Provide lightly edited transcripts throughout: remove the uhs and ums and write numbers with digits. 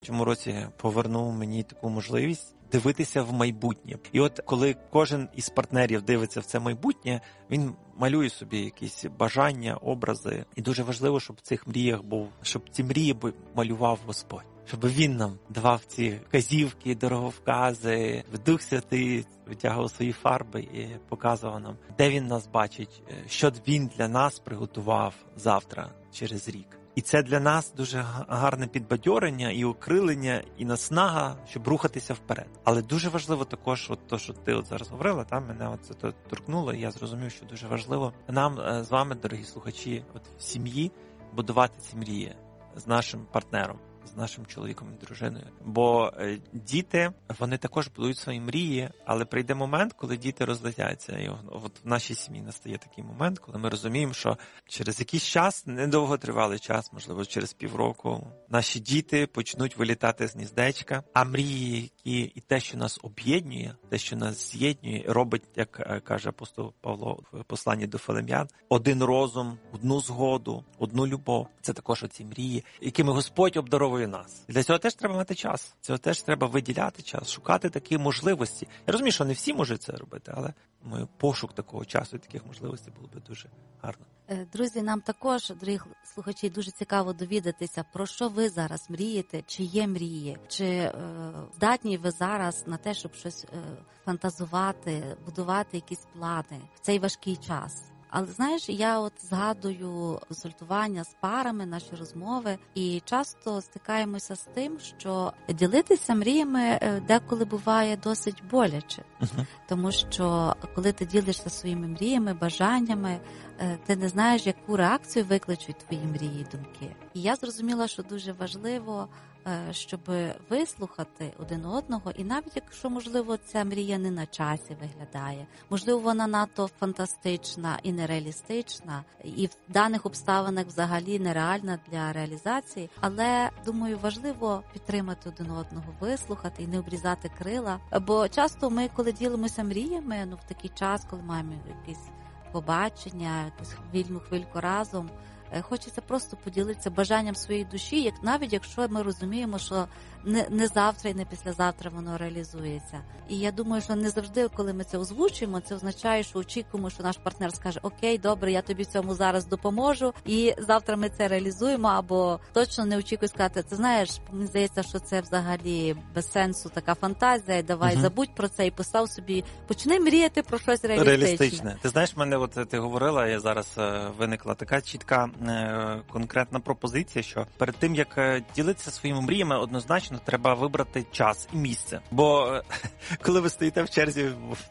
В цьому році повернув мені таку можливість дивитися в майбутнє. І от коли кожен із партнерів дивиться в це майбутнє, він малює собі якісь бажання, образи. І дуже важливо, щоб в цих мріях щоб ці мрії малював Господь. Щоб він нам давав ці вказівки, дороговкази, Дух Святий витягував свої фарби і показував нам, де він нас бачить, що він для нас приготував завтра, через рік. І це для нас дуже гарне підбадьорення і окрилення, і наснага, щоб рухатися вперед. Але дуже важливо також, от то, що ти зараз говорила, мене це торкнуло, і я зрозумів, що дуже важливо нам з вами, дорогі слухачі, от в сім'ї будувати ці мрії з нашим партнером, з нашим чоловіком і дружиною. Бо діти, вони також будують свої мрії, але прийде момент, коли діти розлетяться. І от в нашій сім'ї настає такий момент, коли ми розуміємо, що через якийсь час, недовготривалий час, можливо, через півроку, наші діти почнуть вилітати з гніздечка, а мрії, і те, що нас об'єднує, те, що нас з'єднує, робить, як каже апостол Павло в посланні до Филим'ян, один розум, одну згоду, одну любов. Це також оці мрії, якими Господь обдаровує нас. І для цього теж треба мати час. Цього теж треба виділяти час, шукати такі можливості. Я розумію, що не всі можуть це робити, але пошук такого часу і таких можливостей було би дуже гарно. Друзі, нам також, дорогі слухачі, дуже цікаво довідатися, про що ви зараз мрієте, чи є мрії, чи здатні ви зараз на те, щоб щось фантазувати, будувати якісь плани в цей важкий час. Але, знаєш, я от згадую консультування з парами, наші розмови, і часто стикаємося з тим, що ділитися мріями деколи буває досить боляче. Тому що, коли ти ділишся своїми мріями, бажаннями, ти не знаєш, яку реакцію викличуть твої мрії і думки. І я зрозуміла, що дуже важливо, щоб вислухати один одного, і навіть якщо, можливо, ця мрія не на часі виглядає, можливо, вона надто фантастична і нереалістична, і в даних обставинах взагалі нереальна для реалізації, але, думаю, важливо підтримати один одного, вислухати і не обрізати крила, бо часто ми, коли ділимося мріями, в такий час, коли маємо якісь побачення, якусь вільну хвильку разом, хочеться просто поділитися бажанням своєї душі, навіть якщо ми розуміємо, що не завтра і не післязавтра воно реалізується. І я думаю, що не завжди, коли ми це озвучуємо, це означає, що очікуємо, що наш партнер скаже: окей, добре, я тобі в цьому зараз допоможу, і завтра ми це реалізуємо, або точно не очікує сказати: ти знаєш, мені здається, що це взагалі без сенсу така фантазія, давай забудь про це і постав собі, почни мріяти про щось реалістичне. Ти знаєш, мене ти говорила, я зараз виникла така чітка конкретна пропозиція, що перед тим, як ділитися своїми мріями, однозначно треба вибрати час і місце. Бо коли ви стоїте в черзі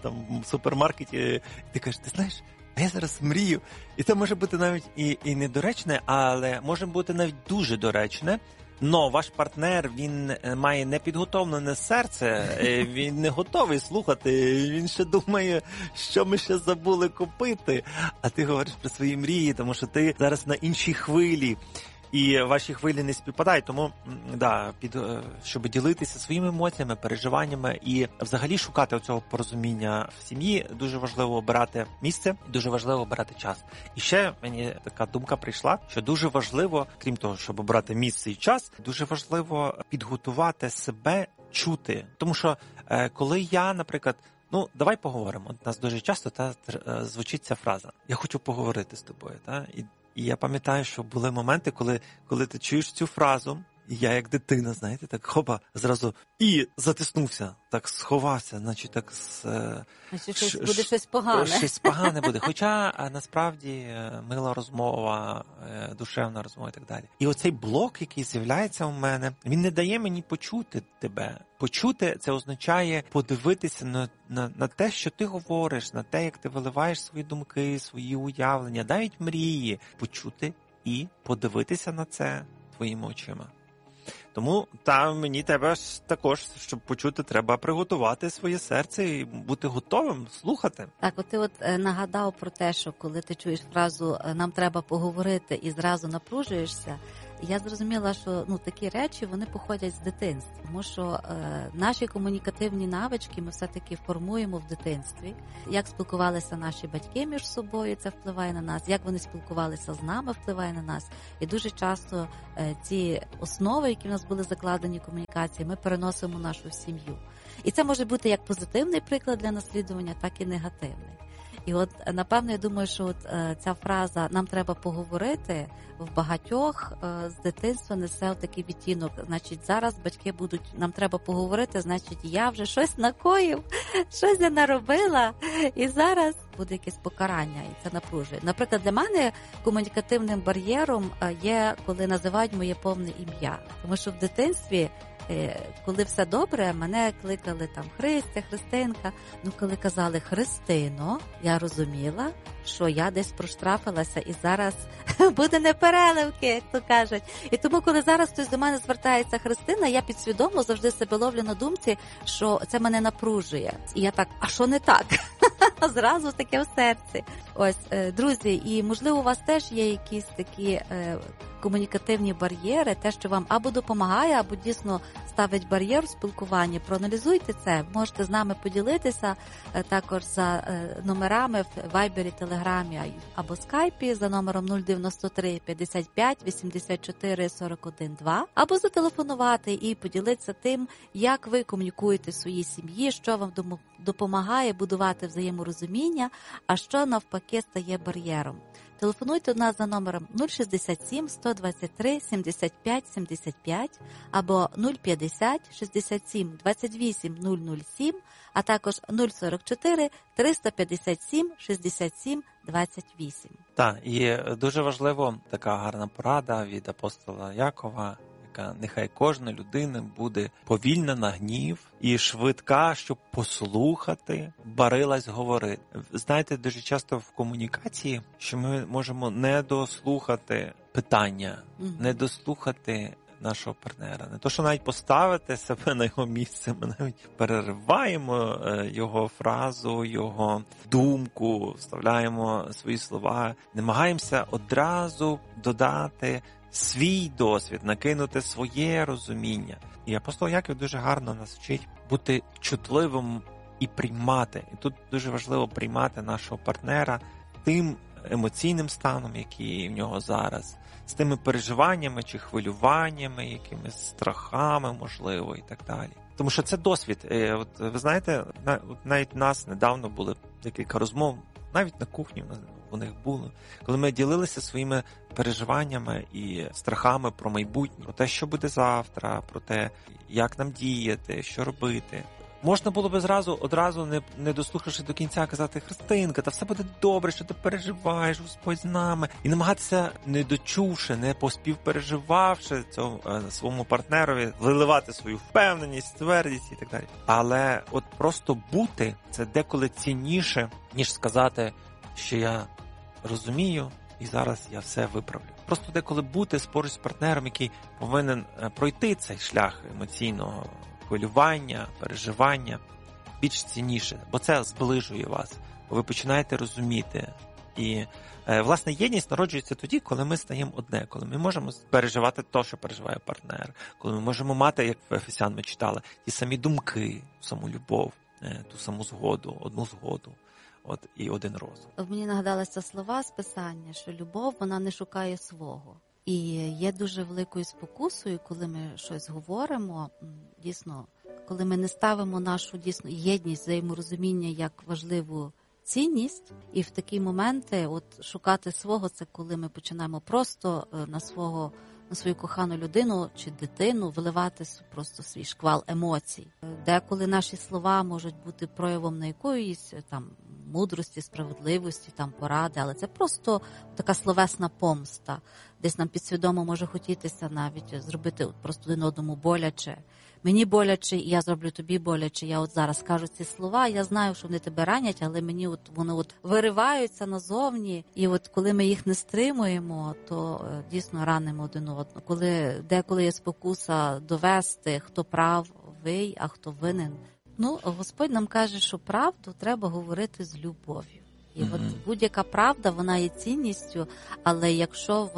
в супермаркеті, ти кажеш: ти знаєш, а я зараз мрію. І це може бути навіть і недоречне, але може бути навіть дуже доречне. Но ваш партнер, він має непідготовлене серце, він не готовий слухати, він ще думає, що ми ще забули купити. А ти говориш про свої мрії, тому що ти зараз на іншій хвилі. І ваші хвилі не співпадають, тому, щоб ділитися своїми емоціями, переживаннями і взагалі шукати оцього порозуміння в сім'ї, дуже важливо обирати місце, дуже важливо обирати час. І ще мені така думка прийшла, що дуже важливо, крім того, щоб обрати місце і час, дуже важливо підготувати себе чути. Тому що коли я, наприклад, давай поговоримо. От нас дуже часто звучить ця фраза: я хочу поговорити з тобою. І я пам'ятаю, що були моменти, коли ти чуєш цю фразу, і я, як дитина, знаєте, так хоба, зразу і затиснувся, так сховався, значить так буде щось погане. Щось погане буде. Хоча насправді мила розмова, душевна розмова і так далі. І оцей блок, який з'являється у мене, він не дає мені почути тебе. Почути – це означає подивитися на те, що ти говориш, на те, як ти виливаєш свої думки, свої уявлення, навіть мрії. Почути і подивитися на це твоїми очима. Тому мені тебе також, щоб почути, треба приготувати своє серце і бути готовим слухати. Так, ти нагадав про те, що коли ти чуєш фразу «нам треба поговорити» і зразу напружуєшся, Я зрозуміла, що такі речі, вони походять з дитинства, тому що наші комунікативні навички ми все-таки формуємо в дитинстві. Як спілкувалися наші батьки між собою, це впливає на нас, як вони спілкувалися з нами, впливає на нас. І дуже часто ці основи, які в нас були закладені в комунікації, ми переносимо в нашу сім'ю. І це може бути як позитивний приклад для наслідування, так і негативний. І от, напевно, я думаю, що ця фраза «нам треба поговорити» в багатьох з дитинства несе такий відтінок. Значить, зараз батьки будуть «нам треба поговорити», значить, я вже щось накоїв, щось я наробила, і зараз буде якесь покарання, і це напружує. Наприклад, для мене комунікативним бар'єром є, коли називають моє повне ім'я. Тому що в дитинстві, коли все добре, мене кликали там Христя, Христинка. Коли казали Христино, я розуміла, що я десь проштрафилася і зараз буде непереливки, як то кажуть. І тому, коли зараз хтось до мене звертається Христина, я підсвідомо завжди себе ловлю на думці, що це мене напружує. І я так, а що не так? Зразу таке в серці. Ось, друзі, і можливо у вас теж є якісь такі комунікативні бар'єри, те, що вам або допомагає, або дійсно ставить бар'єр в спілкуванні. Проаналізуйте це, можете з нами поділитися також за номерами в Вайбері, Телеграмі або Скайпі за номером 093 55 84 41 2, або зателефонувати і поділитися тим, як ви комунікуєте в своїй сім'ї, що вам допомагає будувати взаєморозуміння, а що навпаки стає бар'єром. Телефонуйте до нас за номером 067 123 75 75 або 050 67 28 007, а також 044 357 67 28. Так, і дуже важливо така гарна порада від апостола Якова, яка нехай кожна людина буде повільна на гнів і швидка, щоб послухати, барилась говорити. Знаєте, дуже часто в комунікації, що ми можемо не дослухати питання, не дослухати нашого партнера. Не то, що навіть поставити себе на його місце, ми навіть перериваємо його фразу, його думку, вставляємо свої слова, намагаємося одразу додати свій досвід, накинути своє розуміння. І апостол Яків дуже гарно нас вчить бути чутливим і приймати. І тут дуже важливо приймати нашого партнера тим емоційним станом, який в нього зараз, з тими переживаннями чи хвилюваннями, якимись страхами, можливо, і так далі. Тому що це досвід. От ви знаєте, навіть у нас недавно були декілька розмов, навіть на кухні у них було, коли ми ділилися своїми переживаннями і страхами про майбутнє, про те, що буде завтра, про те, як нам діяти, що робити. Можна було б одразу, не дослухавши до кінця, казати: Христинка, та все буде добре, що ти переживаєш, Господь з нами. І намагатися, не дочувши, не поспівпереживавши своєму партнерові, виливати свою впевненість, твердість і так далі. Але от просто бути – це деколи цінніше, ніж сказати, що я розумію і зараз я все виправлю. Просто деколи бути поруч з партнером, який повинен пройти цей шлях емоційного хвилювання, переживання, більш цінніше, бо це зближує вас, бо ви починаєте розуміти. І, власне, єдність народжується тоді, коли ми стаємо одне, коли ми можемо переживати те, що переживає партнер, коли ми можемо мати, як в Ефесян ми читали, ті самі думки, саму любов, ту саму згоду, одну згоду. І один розум. Мені нагадалися слова з Писання, що любов, вона не шукає свого. І є дуже великою спокусою, коли ми щось говоримо, дійсно, коли ми не ставимо нашу дійсно єдність, взаєморозуміння як важливу цінність, і в такі моменти шукати свого, це коли ми починаємо просто на свою кохану людину чи дитину виливати просто свій шквал емоцій. Деколи наші слова можуть бути проявом на якоїсь там мудрості, справедливості, там поради, але це просто така словесна помста. Десь нам підсвідомо може хотітися навіть зробити просто один одному боляче. Мені боляче, і я зроблю тобі боляче. Я зараз кажу ці слова, я знаю, що вони тебе ранять, але мені вони вириваються назовні. І коли ми їх не стримуємо, то дійсно ранимо один одного. Деколи є спокуса довести, хто правий, а хто винен. Господь нам каже, що правду треба говорити з любов'ю. І от будь-яка правда, вона є цінністю, але якщо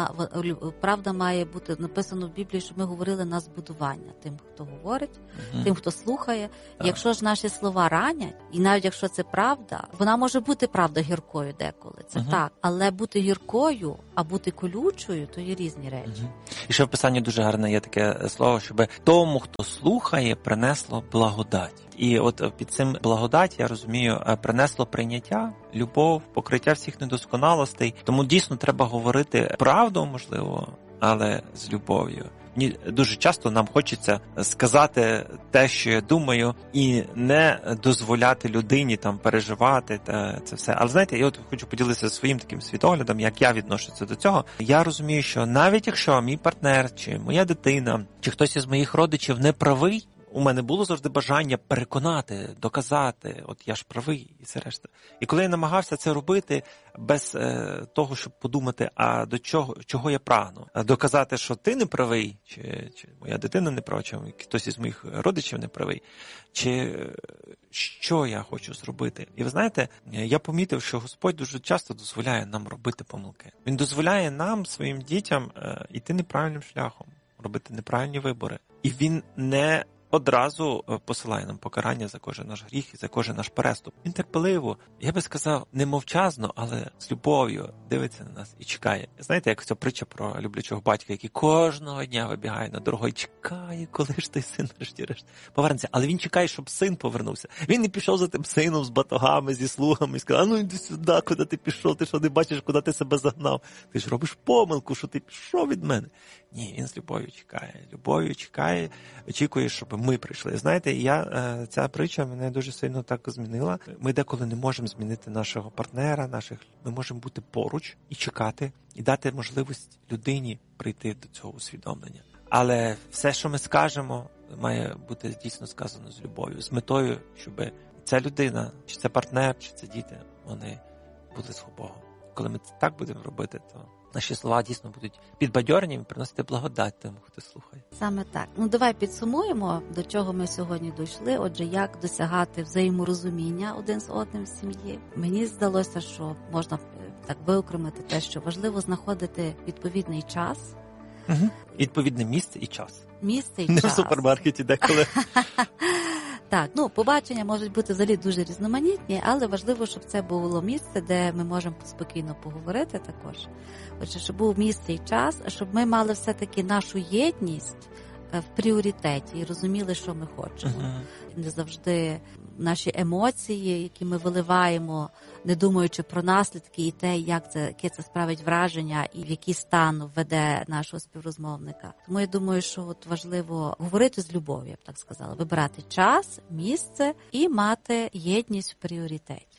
правда має бути написано в Біблії, щоб ми говорили на збудування тим, хто говорить, тим, хто слухає. Якщо ж наші слова ранять, і навіть якщо це правда, вона може бути, правда, гіркою деколи, це так, але бути гіркою, а бути колючою, то є різні речі. І ще в Писанні дуже гарне є таке слово, щоб тому, хто слухає, принесло благодать. І от під цим благодать, я розумію, принесло прийняття, любов, покриття всіх недосконалостей. Тому дійсно треба говорити правду, можливо, але з любов'ю. Дуже часто нам хочеться сказати те, що я думаю, і не дозволяти людині там переживати це все. Але знаєте, я от хочу поділитися своїм таким світоглядом, як я відношуся до цього. Я розумію, що навіть якщо мій партнер, чи моя дитина, чи хтось із моїх родичів не правий, у мене було завжди бажання переконати, доказати, от я ж правий і все решта. І коли я намагався це робити без того, щоб подумати, а до чого я прагну, доказати, що ти не правий, чи моя дитина не права, чи хтось із моїх родичів не правий, чи що я хочу зробити. І ви знаєте, я помітив, що Господь дуже часто дозволяє нам робити помилки. Він дозволяє нам, своїм дітям, йти неправильним шляхом, робити неправильні вибори. І він не одразу посилає нам покарання за кожен наш гріх і за кожен наш переступ. Він терпеливо, я би сказав, не мовчазно, але з любов'ю дивиться на нас і чекає. Знаєте, як ця притча про люблячого батька, який кожного дня вибігає на дорогу і чекає, коли ж той син решті-решт повернеться. Але він чекає, щоб син повернувся. Він не пішов за тим сином з батогами, зі слугами і сказав: ну йди сюди, куди ти пішов, ти що не бачиш, куди ти себе загнав? Ти ж робиш помилку, що ти пішов від мене. Ні, він з любов'ю чекає, очікує, щоб ми прийшли. Знаєте, ця притча мене дуже сильно так змінила. Ми деколи не можемо змінити нашого партнера, ми можемо бути поруч і чекати, і дати можливість людині прийти до цього усвідомлення. Але все, що ми скажемо, має бути дійсно сказано з любов'ю, з метою, щоб ця людина, чи це партнер, чи це діти, вони були з Богом. Коли ми так будемо робити, то наші слова дійсно будуть підбадьорені і приносити благодать тим, хто слухає. Саме так. Давай підсумуємо, до чого ми сьогодні дійшли. Отже, як досягати взаєморозуміння один з одним в сім'ї. Мені здалося, що можна так виокремити те, що важливо знаходити відповідний час. Відповідне місце і час. Місце і не час. Не в супермаркеті деколи. Так, побачення можуть бути взагалі дуже різноманітні, але важливо, щоб це було місце, де ми можемо спокійно поговорити також. Отже, щоб був місце і час, щоб ми мали все-таки нашу єдність в пріоритеті і розуміли, що ми хочемо. Не завжди наші емоції, які ми виливаємо, не думаючи про наслідки і те, яке це справить враження і в який стан веде нашого співрозмовника. Тому я думаю, що важливо говорити з любов'ю, я б так сказала, вибирати час, місце і мати єдність в пріоритеті.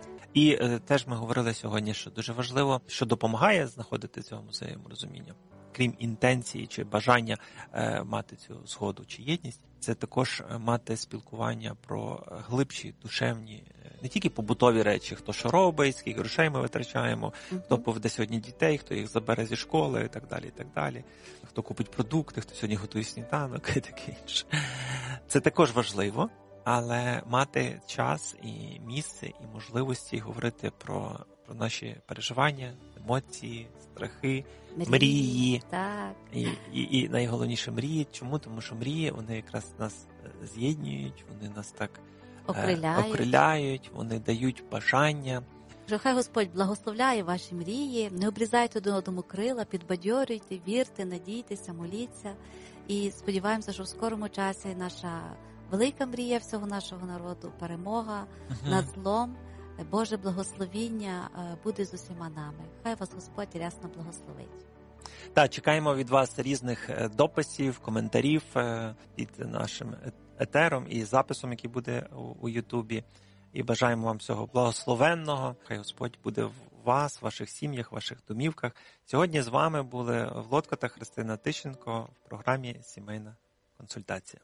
І теж ми говорили сьогодні, що дуже важливо, що допомагає знаходити цього взаєморозуміння. Крім інтенції чи бажання мати цю згоду чи єдність, це також мати спілкування про глибші, душевні, не тільки побутові речі, хто що робить, скільки грошей ми витрачаємо, хто поведе сьогодні дітей, хто їх забере зі школи і так далі, і так далі. Хто купить продукти, хто сьогодні готує сніданок і таке інше. Це також важливо, але мати час і місце, і можливості говорити про наші переживання, емоції, страхи, мрії. Так. І найголовніше мрії. Чому? Тому що мрії, вони якраз нас з'єднують, вони нас так окриляють, вони дають бажання. Хай Господь благословляє ваші мрії, не обрізайте один одному крила, підбадьорюйте, вірте, надійтеся, моліться. І сподіваємося, що в скорому часі наша велика мрія всього нашого народу, перемога над злом, Боже благословіння буде з усіма нами. Хай вас Господь рясно благословить. Так, чекаємо від вас різних дописів, коментарів під нашим етером і записом, який буде у Ютубі. І бажаємо вам всього благословенного. Хай Господь буде в вас, в ваших сім'ях, в ваших домівках. Сьогодні з вами були Володько та Христина Тищенко в програмі «Сімейна консультація».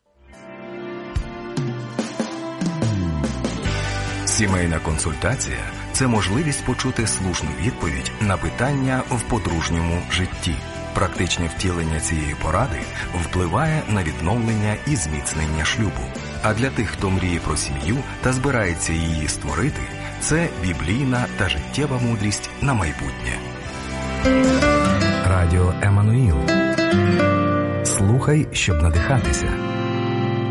Сімейна консультація – це можливість почути слушну відповідь на питання в подружньому житті. Практичне втілення цієї поради впливає на відновлення і зміцнення шлюбу. А для тих, хто мріє про сім'ю та збирається її створити, Це біблійна та життєва мудрість на майбутнє. Радіо Еммануїл. Слухай, щоб надихатися.